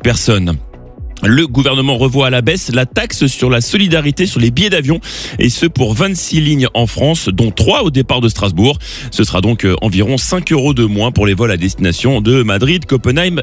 personnes. Le gouvernement revoit à la baisse la taxe sur la solidarité sur les billets d'avion, et ce pour 26 lignes en France, dont 3 au départ de Strasbourg. Ce sera donc environ 5 € de moins pour les vols à destination de Madrid, Copenhague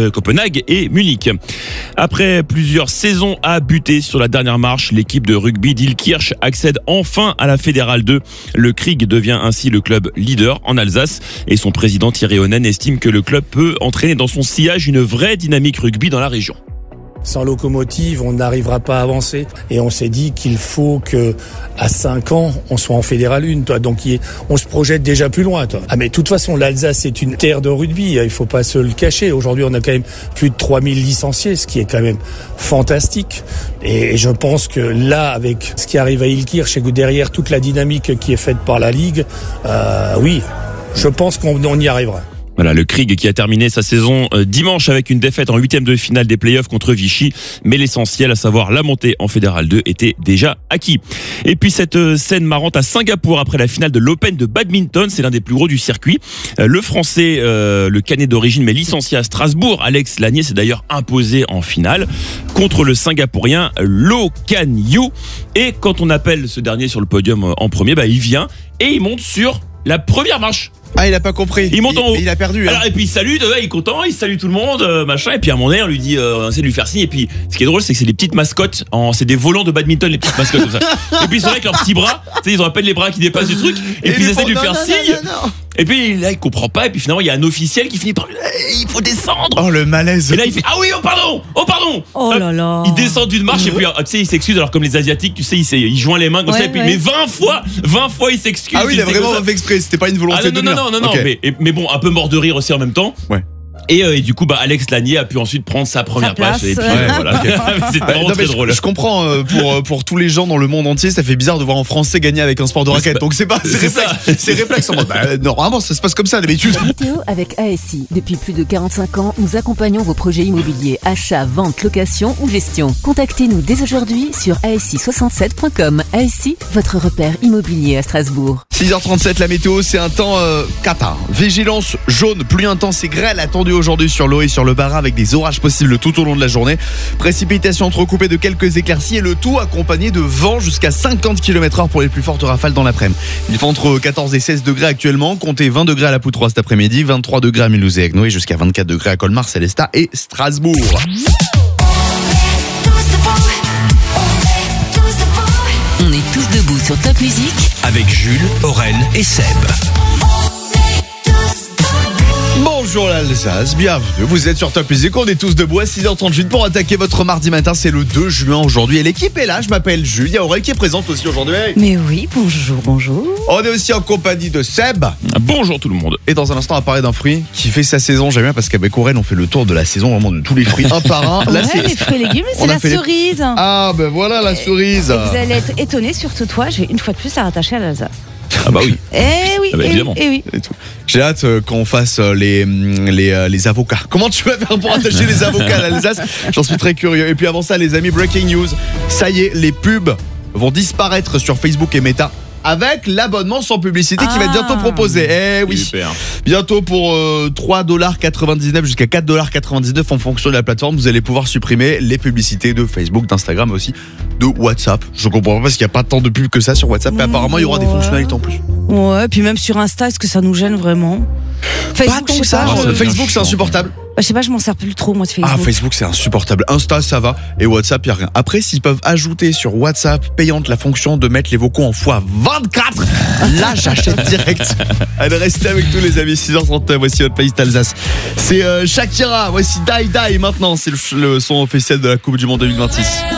et Munich. Après plusieurs saisons à buter sur la dernière marche, l'équipe de rugby d'Illkirch accède enfin à la Fédérale 2. Le Krieg devient ainsi le club leader en Alsace, et son président Thierry Honen estime que le club peut entraîner dans son sillage une vraie dynamique rugby dans la région. Sans locomotive, on n'arrivera pas à avancer. Et on s'est dit qu'il faut que, à 5 ans, on soit en Fédéral 1, toi. Donc, on se projette déjà plus loin, toi. Ah, mais de toute façon, l'Alsace est une terre de rugby. Il faut pas se le cacher. Aujourd'hui, on a quand même plus de 3000 licenciés, ce qui est quand même fantastique. Et je pense que là, avec ce qui arrive à Illkirch et que derrière toute la dynamique qui est faite par la Ligue, oui, je pense qu'on y arrivera. Voilà, le Krieg qui a terminé sa saison dimanche avec une défaite en 8e de finale des playoffs contre Vichy. Mais l'essentiel, à savoir la montée en Fédéral 2, était déjà acquis. Et puis cette scène marrante à Singapour après la finale de l'Open de badminton, c'est l'un des plus gros du circuit. Le Français, le Canet d'origine mais licencié à Strasbourg, Alex Lanier s'est d'ailleurs imposé en finale contre le Singapourien Loh Kan Yew. Et quand on appelle ce dernier sur le podium en premier, il vient et il monte sur la première marche. Ah, il a pas compris. Il monte en haut. Il a perdu. Alors, et puis il salue, il est content, il salue tout le monde, machin. Et puis à un moment donné, on lui dit, on essaie de lui faire signe. Et puis, ce qui est drôle, c'est que c'est des petites mascottes. C'est des volants de badminton, les petites mascottes comme ça. Et puis ils sont là avec leurs petits bras. Tu sais, ils ont à peine les bras qui dépassent du truc. Et puis ils essaient de lui faire signe. Non. Et puis là, il comprend pas. Et puis finalement, il y a un officiel qui finit par lui, il faut descendre. Oh, le malaise. Et là, il fait, ah oui, oh pardon. Oh là là. Il descend d'une marche et puis, tu sais, il s'excuse. Alors comme les Asiatiques, tu sais, il joint les mains comme ça. Et puis, mais 20 fois, il s'excuse. Ah oui, il a vraiment fait exprès. C'était pas une volonté de non. Okay. Mais bon, un peu mort de rire aussi en même temps. Ouais. Et du coup, Alex Lanier a pu ensuite prendre sa première place. Et puis, voilà. C'est vraiment très drôle. Je comprends, pour tous les gens dans le monde entier, ça fait bizarre de voir un Français gagner avec un sport de raquette. Donc c'est réflexe en mode, normalement, ça se passe comme ça d'habitude. Météo avec ASI. Depuis plus de 45 ans, nous accompagnons vos projets immobiliers, achat, vente, location ou gestion. Contactez-nous dès aujourd'hui sur asi67.com. ASI, votre repère immobilier à Strasbourg. 6h37, la météo, c'est un temps cata. Vigilance jaune, pluie intense et grêle attendue aujourd'hui sur l'eau et sur le Bas-Rhin avec des orages possibles tout au long de la journée. Précipitations entrecoupées de quelques éclaircies et le tout accompagné de vent jusqu'à 50 km/h pour les plus fortes rafales dans l'après-midi. Il fait entre 14 et 16 degrés actuellement. Comptez 20 degrés à la Poutroie cet après-midi, 23 degrés à Mulhouse et Haguenau et jusqu'à 24 degrés à Colmar, Célestat et Strasbourg. On est tous debout sur Top Music avec Jules, Aurel et Seb. Bonjour l'Alsace, bienvenue, vous êtes sur Top Music, on est tous debout à 6h38 pour attaquer votre mardi matin, c'est le 2 juin aujourd'hui et l'équipe est là, je m'appelle Jules, il y a Aurel qui est présente aussi aujourd'hui. Mais oui, bonjour. On est aussi en compagnie de Seb. Bonjour tout le monde. Et dans un instant, on va parler d'un fruit qui fait sa saison, j'aime bien parce qu'avec Aurel, on fait le tour de la saison vraiment de tous les fruits un par un. Là, les fruits et légumes, c'est la cerise. Ah ben voilà la cerise. Et vous allez être étonnés, surtout toi, j'ai une fois de plus à rattacher à l'Alsace. Ah bah oui. Évidemment. Et tout. J'ai hâte qu'on fasse les avocats. Comment tu vas faire pour attacher les avocats à l'Alsace ? J'en suis très curieux. Et puis avant ça, les amis, breaking news. Ça y est, les pubs vont disparaître sur Facebook et Meta avec l'abonnement sans publicité qui va être bientôt proposé. Eh oui. Super. Bientôt pour $3,99 jusqu'à $4,99 en fonction de la plateforme, vous allez pouvoir supprimer les publicités de Facebook, d'Instagram aussi, de WhatsApp. Je comprends pas parce qu'il n'y a pas tant de pubs que ça sur WhatsApp, mais apparemment il y aura des fonctionnalités en plus. Ouais, puis même sur Insta, est-ce que ça nous gêne vraiment ? Facebook, pas tant que ça. Facebook, c'est insupportable. Je sais pas, je m'en sers plus trop moi de Facebook. Ah, Facebook c'est insupportable. Insta ça va et WhatsApp y a rien. Après s'ils peuvent ajouter sur WhatsApp payante la fonction de mettre les vocaux en x24, là j'achète direct. Allez, restez avec nous les amis, 6h39, voici votre playlist Alsace. C'est Shakira, voici Die Die maintenant, c'est le son officiel de la Coupe du Monde 2026.